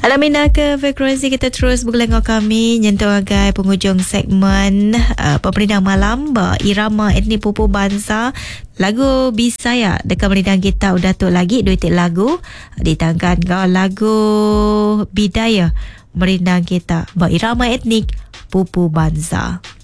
Alam minda ke frekuensi kita terus bergelengok kami nyentuh agai penghujung segmen Pemerintahan Malam irama etnik Pupu Banza lagu Bisaya dekat pemerintahan kita udah tu lagi dua titik lagu ditangkan kau lagu Bidaya pemerintahan kita irama etnik Pupu Banza.